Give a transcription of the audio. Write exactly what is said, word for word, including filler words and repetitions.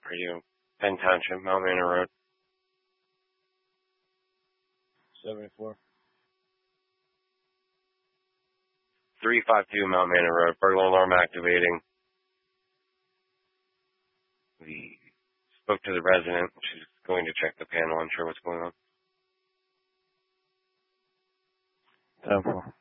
Are you Penn Township, Mount Manor Road? seventy-four. three five two Mount Manor Road. Burglar alarm activating. We spoke to the resident. She's going to check the panel. Unsure what's going on. ten four.